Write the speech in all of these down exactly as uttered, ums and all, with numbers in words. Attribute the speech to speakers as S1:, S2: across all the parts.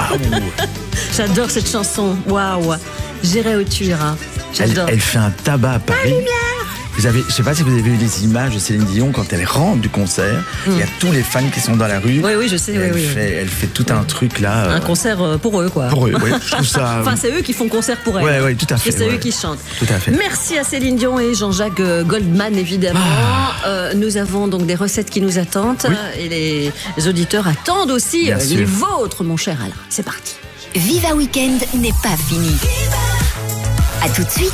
S1: Waouh.
S2: J'adore cette chanson. Waouh. J'irai où tu iras.
S1: Elle,
S2: J'adore.
S1: elle fait un tabac à Paris. Vous avez, je sais pas si vous avez vu les images de Céline Dion quand elle rentre du concert. Mm. Il y a tous les fans qui sont dans la rue.
S2: Oui, oui, je sais. Oui,
S1: elle,
S2: oui,
S1: fait,
S2: oui.
S1: elle fait tout un truc là.
S2: Un euh... concert pour eux, quoi.
S1: Pour eux, oui. Je trouve ça.
S2: Enfin, c'est eux qui font concert pour elle.
S1: Oui, oui, tout à fait.
S2: C'est
S1: ouais.
S2: eux qui chantent.
S1: Tout à fait.
S2: Merci à Céline Dion et Jean-Jacques Goldman, évidemment. Ah. Euh, nous avons donc des recettes qui nous attendent. Oui. Et les, les auditeurs attendent aussi Bien les sûr. vôtres, mon cher Alain. C'est parti.
S3: Viva Weekend n'est pas fini. À tout de suite.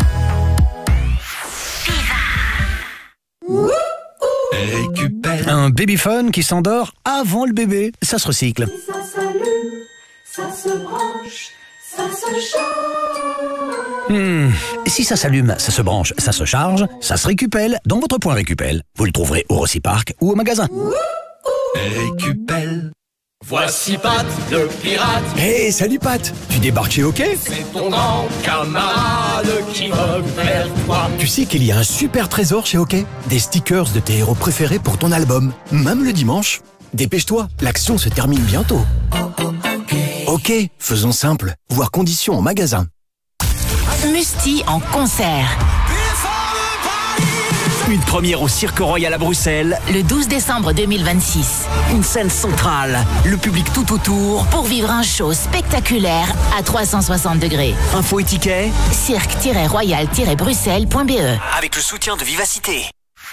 S4: Un babyphone qui s'endort avant le bébé, ça se recycle.
S5: Si ça s'allume, ça se branche, ça se charge.
S4: Hmm. Si ça s'allume, ça se branche, ça se charge, ça se récupelle dans votre point Récupel. Vous le trouverez au Rossi-Park ou au magasin.
S6: Récupel. Voici Pat, le pirate.
S4: Hé, hey, salut Pat. Tu débarques chez Hockey?
S6: C'est ton grand camarade qui revient vers toi.
S7: Tu sais qu'il y a un super trésor chez Hockey? Des stickers de tes héros préférés pour ton album, même le dimanche. Dépêche-toi, l'action se termine bientôt. Ok, faisons simple. Voir conditions en magasin.
S3: Musti en concert.
S8: Une première au Cirque Royal à Bruxelles.
S3: Le douze décembre deux mille vingt-six.
S8: Une scène centrale, le public tout autour.
S3: Pour vivre un show spectaculaire à trois cent soixante degrés.
S8: Info et tickets
S3: cirque tiret royal tiret bruxelles point b e.
S8: Avec le soutien de Vivacité.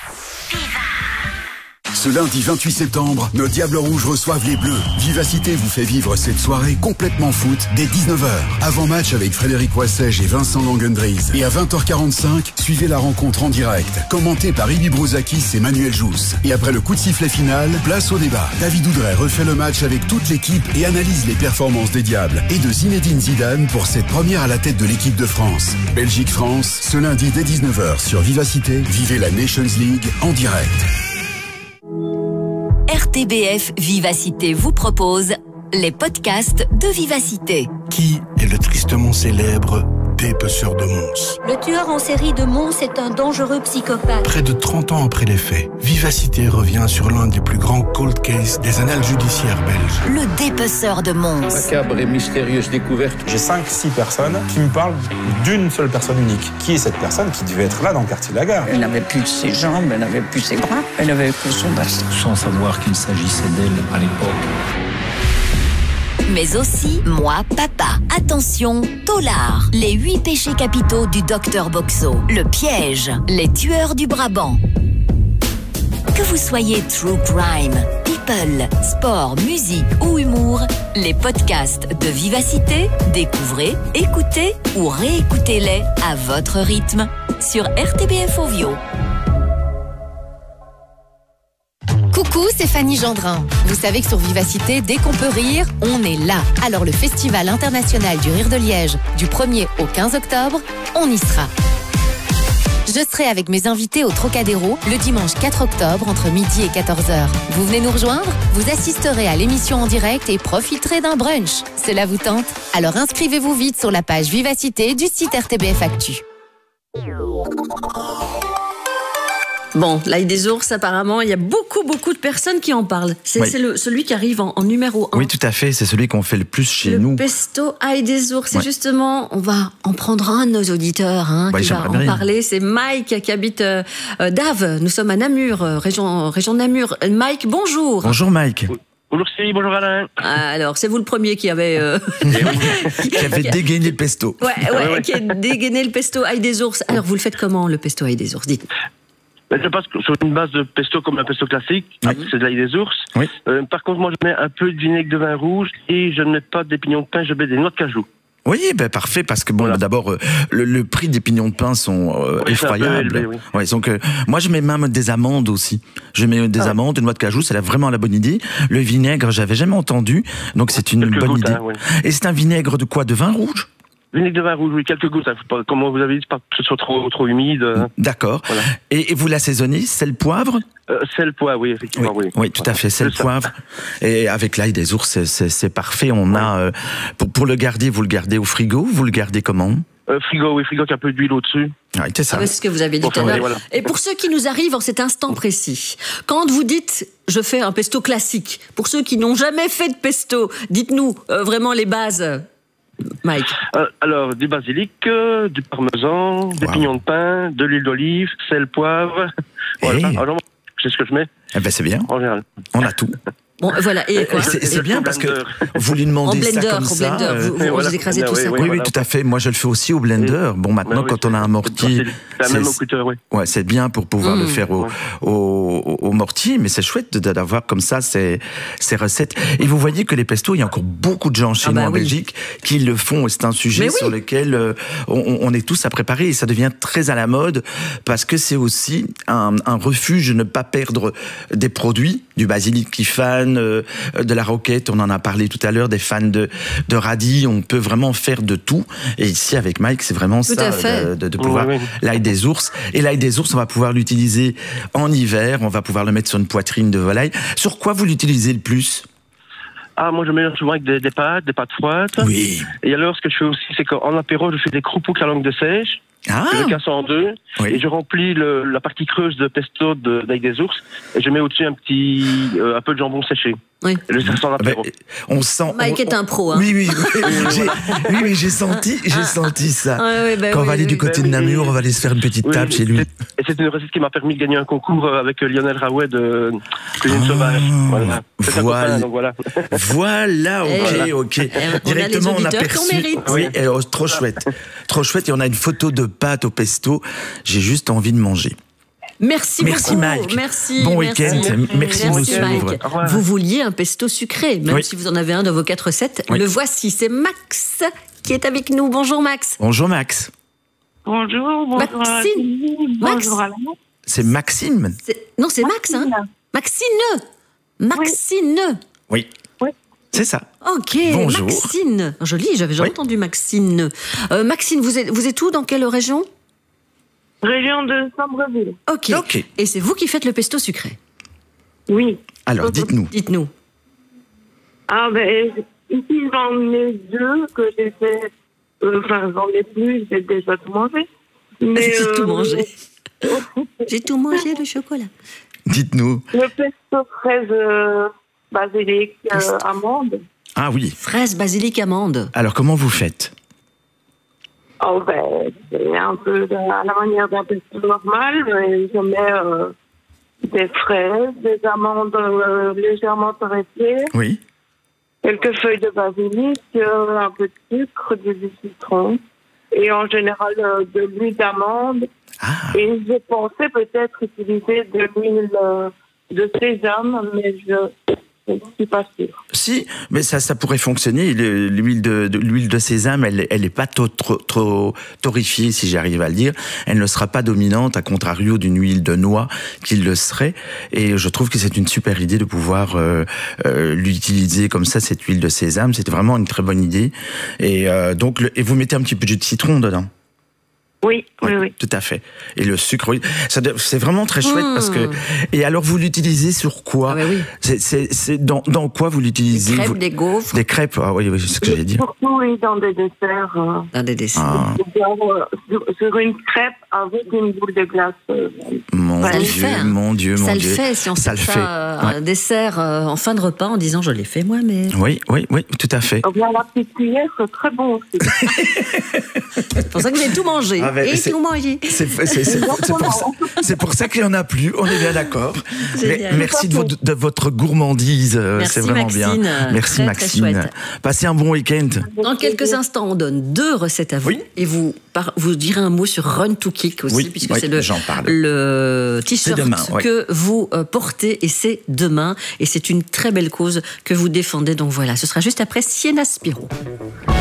S9: Ce lundi vingt-huit septembre, nos Diables Rouges reçoivent les Bleus. Vivacité vous fait vivre cette soirée complètement foot dès dix-neuf heures. Avant match avec Frédéric Wassège et Vincent Langendries. Et à vingt heures quarante-cinq, suivez la rencontre en direct, commentée par Ibi Brouzakis et Manuel Jousse. Et après le coup de sifflet final, place au débat. David Oudray refait le match avec toute l'équipe et analyse les performances des Diables et de Zinedine Zidane pour cette première à la tête de l'équipe de France. Belgique-France, ce lundi dès dix-neuf heures sur Vivacité, vivez la Nations League en direct.
S3: R T B F Vivacité vous propose les podcasts de Vivacité.
S10: Qui est le tristement célèbre dépeceur de Mons?
S11: Le tueur en série de Mons est un dangereux psychopathe.
S10: Près de trente ans après les faits, Vivacité revient sur l'un des plus grands cold cases des annales judiciaires belges.
S3: Le dépeceur de Mons.
S12: Macabre et mystérieuse découverte.
S13: J'ai cinq six personnes qui me parlent d'une seule personne unique. Qui est cette personne qui devait être là dans le quartier de la Gare?
S14: Elle n'avait plus ses jambes, elle n'avait plus ses bras, elle n'avait que son bassin.
S15: Sans savoir qu'il s'agissait d'elle à l'époque.
S3: Mais aussi Moi Papa. Attention, Tolard. Les huit péchés capitaux du docteur Boxo. Le piège. Les tueurs du Brabant. Que vous soyez true crime, people, sport, musique ou humour, les podcasts de Vivacité, découvrez, écoutez ou réécoutez-les à votre rythme sur R T B F Ovio.
S16: Coucou, c'est Fanny Gendrin. Vous savez que sur Vivacité, dès qu'on peut rire, on est là. Alors le Festival international du rire de Liège, du premier au quinze octobre, on y sera. Je serai avec mes invités au Trocadéro le dimanche quatre octobre entre midi et quatorze heures. Vous venez nous rejoindre? Vous assisterez à l'émission en direct et profiterez d'un brunch. Cela vous tente? Alors inscrivez-vous vite sur la page Vivacité du site R T B F Actu.
S2: Bon, l'ail des ours, apparemment, il y a beaucoup, beaucoup de personnes qui en parlent. C'est,
S1: oui.
S2: c'est le, celui qui arrive en, en numéro un.
S1: Oui, tout à fait. C'est celui qu'on fait le plus chez
S2: le
S1: nous.
S2: Le pesto ail des ours.
S1: Ouais.
S2: C'est justement, on va en prendre un de nos auditeurs hein,
S1: ouais,
S2: qui va en bien. parler. C'est Mike qui habite euh, Dave. Nous sommes à Namur, euh, région, région de Namur. Mike, bonjour.
S1: Bonjour Mike.
S17: Bonjour Céline, bonjour Alain.
S2: Alors, c'est vous le premier qui avait... Euh...
S1: qui avait dégainé le pesto.
S2: Ouais, ouais, ouais, qui a dégainé le pesto ail des ours. Alors, vous le faites comment, le pesto ail des ours? Dites.
S17: Je passe sur une base de pesto comme un pesto classique, oui. C'est de l'ail des ours.
S1: Oui.
S17: Euh, par contre, moi, je mets un peu de vinaigre de vin rouge et je ne mets pas des pignons de pain, je mets des noix de cajou.
S1: Oui, ben parfait, parce que bon, voilà. D'abord, euh, le, le prix des pignons de pain sont euh, oui, effroyables. Élevé, oui. Ouais, donc, euh, moi, je mets même des amandes aussi. Je mets des ah. amandes, des noix de cajou, c'est vraiment la bonne idée. Le vinaigre, j'avais jamais entendu, donc c'est une
S17: Quelques
S1: bonne
S17: gouttes,
S1: idée.
S17: Hein, oui.
S1: Et c'est un vinaigre de quoi? De vin rouge?
S17: Vinaigre de vin rouge, oui, quelques gouttes. Hein, comme vous avez dit, pas que ce soit trop, trop humide.
S1: D'accord. Voilà. Et, et vous l'assaisonnez, sel, poivre?
S17: euh, Sel, poivre, oui, effectivement, oui.
S1: Oui, oui tout à fait, sel, poivre. Et avec l'ail des ours, c'est, c'est, c'est parfait. On oui. a, euh, pour, pour le garder, vous le gardez au frigo, vous le gardez comment?
S17: Euh, frigo, oui, frigo qui a un peu d'huile au-dessus.
S1: Ah, c'est ça.
S2: Ah, c'est ce que vous avez dit tout à l'heure. Voilà. Et pour ceux qui nous arrivent en cet instant précis, quand vous dites je fais un pesto classique, pour ceux qui n'ont jamais fait de pesto, dites-nous euh, vraiment les bases, Mike.
S17: Euh, alors, du basilic, euh, du parmesan, wow. des pignons de pain, de l'huile d'olive, sel, poivre. Voilà. Hey. Alors, c'est ce que je mets.
S1: Eh ben, c'est bien.
S17: En général.
S1: On a tout.
S2: Bon, voilà. Et quoi?
S1: C'est, c'est bien parce que vous lui demandez
S2: en blender,
S1: ça comme
S2: au
S1: ça.
S2: Blender, vous, vous,
S17: voilà.
S2: vous écrasez tout
S17: oui,
S2: ça.
S17: Oui,
S1: oui,
S17: voilà.
S1: oui, tout à fait. Moi, je le fais aussi au blender. Bon, maintenant,
S17: oui,
S1: quand on a un mortier,
S17: c'est, c'est, c'est, cutter, oui.
S1: ouais, c'est bien pour pouvoir mmh. le faire au,
S17: ouais.
S1: au, au mortier, mais c'est chouette d'avoir comme ça ces, ces recettes. Et vous voyez que les pestos, il y a encore beaucoup de gens chez ah nous bah en oui. Belgique qui le font. Et c'est un sujet mais sur oui. lequel euh, on, on est tous à préparer. Et ça devient très à la mode parce que c'est aussi un, un refuge de ne pas perdre des produits, du basilic qui fan, euh, de la roquette, on en a parlé tout à l'heure, des fans de, de radis, on peut vraiment faire de tout. Et ici, avec Mike, c'est vraiment tout ça, de, de, de pouvoir oui, oui. l'ail des ours. Et l'ail des ours, on va pouvoir l'utiliser en hiver, on va pouvoir le mettre sur une poitrine de volaille. Sur quoi vous l'utilisez le plus ?
S17: Ah, moi, je mélange souvent avec des, des pâtes, des pâtes froides.
S1: Oui.
S17: Et alors, ce que je fais aussi, c'est qu'en apéro, je fais des croupous à langue de sèche.
S1: Ah.
S17: Je casse en deux.
S1: Oui.
S17: Et je remplis le, la partie creuse de pesto de, d'ail des ours. Et je mets au-dessus un petit, euh, un peu de jambon séché.
S2: Oui.
S17: Et le sert en apéro.
S1: Ben, on sent.
S2: Mike
S1: on,
S2: est un pro, hein.
S1: Oui, oui, oui. j'ai, oui, oui, j'ai senti, j'ai ah. senti ça.
S2: Ah, oui, ben
S1: Quand
S2: oui,
S1: on va aller
S2: oui,
S1: du
S2: oui,
S1: côté
S17: ben
S1: de Namur,
S17: oui,
S1: on va aller se faire une petite
S17: oui,
S1: table chez lui.
S17: Et c'est une recette qui m'a permis de gagner un concours avec Lionel Raouet de Cuisine ah, Sauvage. Voilà. C'est
S1: voilà.
S17: Copain, donc voilà.
S1: Voilà, ok,
S17: voilà.
S1: ok.
S2: Et
S1: directement,
S2: on a,
S1: on a perçu. Oui, et, oh, trop chouette. Trop chouette. Et on a une photo de pâte au pesto. J'ai juste envie de manger.
S2: Merci,
S1: merci
S2: beaucoup.
S1: Mike.
S2: Merci.
S1: Bon
S2: merci.
S1: week-end. Merci, merci de nous suivre.
S2: Vous vouliez un pesto sucré, même
S1: oui.
S2: si vous en avez un dans vos quatre recettes.
S1: Oui.
S2: Le voici, c'est Max qui est avec nous. Bonjour Max.
S1: Bonjour Max.
S18: Bonjour, bonjour.
S2: Maxime.
S18: Max. Bonjour.
S1: C'est Maxime.
S2: C'est... Non, c'est Max, hein. Maxine. Maxine.
S1: Oui.
S18: Oui.
S1: C'est ça.
S2: Ok.
S1: Bonjour.
S2: Maxine. Joli, j'avais jamais oui. entendu Maxine. Euh, Maxine, vous êtes, vous êtes où, dans quelle région ?
S18: Région de Sambreville.
S2: Ok.
S1: Ok.
S2: Et c'est vous qui faites le pesto sucré ?
S18: Oui.
S1: Alors, dites-nous.
S2: Dites-nous.
S18: Ah ben, ici j'en ai deux que j'ai fait. Euh, enfin, j'en ai plus, j'ai déjà tout mangé. Mais,
S2: j'ai
S18: euh,
S2: tout mangé. J'ai tout mangé, le chocolat.
S1: Dites-nous.
S18: Le pesto fraise euh, basilic euh, amande.
S1: Ah oui.
S2: Fraise basilic amande.
S1: Alors, comment vous faites ?
S18: Oh ben, c'est un peu à la manière d'un pesto normal, mais je mets euh, des fraises, des amandes euh, légèrement torréfiées.
S1: Oui.
S18: Quelques feuilles de basilic, euh, un peu de sucre, du citron, et en général euh, de l'huile d'amande.
S1: Ah.
S18: Et je pensais peut-être utiliser de l'huile euh, de sésame, mais je ne suis pas sûre.
S1: Si, mais ça, ça pourrait fonctionner. L'huile de, de, l'huile de sésame, elle elle est pas trop, trop, trop torréfiée, si j'arrive à le dire. Elle ne sera pas dominante, à contrario d'une huile de noix qui le serait. Et je trouve que c'est une super idée de pouvoir euh, euh, l'utiliser comme ça, cette huile de sésame. C'était vraiment une très bonne idée. Et euh, donc, le, et vous mettez un petit peu de citron dedans.
S18: Oui, oui, oui.
S1: Tout à fait. Et le sucre, oui. Ça, c'est vraiment très chouette mmh. parce que. Et alors, vous l'utilisez sur quoi ?
S2: Ah bah oui.
S1: C'est, c'est, c'est dans, dans quoi vous l'utilisez ?
S2: Des crêpes,
S1: vous...
S2: des gaufres.
S1: Des crêpes, ah oui, oui c'est ce que j'allais dire.
S18: Surtout, oui, dans des desserts. Euh...
S2: Dans des desserts.
S1: Ah.
S18: Sur, sur une crêpe avec une boule de glace. Euh...
S1: Mon,
S2: ça
S1: Dieu,
S2: le fait, hein.
S1: mon Dieu, mon
S2: ça
S1: Dieu.
S2: Ça le fait si on
S1: ça
S2: fait
S1: le
S2: ça,
S1: fait.
S2: Euh,
S1: ouais.
S2: un dessert euh, en fin de repas en disant je l'ai fait moi, mais.
S1: Oui, oui, oui, tout à fait.
S18: Oh bien, la petite cuillère, c'est très bon aussi.
S2: C'est pour ça que vous avez tout mangé. Ah, et tout mangé.
S1: C'est, c'est, c'est, c'est, pour ça, c'est pour ça qu'il n'y en a plus, on est bien d'accord. Mais, merci de votre, de votre gourmandise, merci c'est vraiment
S2: Maxine,
S1: bien. Merci
S2: très,
S1: Maxine.
S2: Très
S1: Passez un bon week-end.
S2: Dans quelques instants, on donne deux recettes à vous. Oui. Et vous, par, vous direz un mot sur Run to Kick aussi,
S1: oui,
S2: puisque
S1: oui,
S2: c'est le, le t-shirt demain, ouais. que vous euh, portez et c'est demain. Et c'est une très belle cause que vous défendez. Donc voilà, ce sera juste après Sienna Spiro.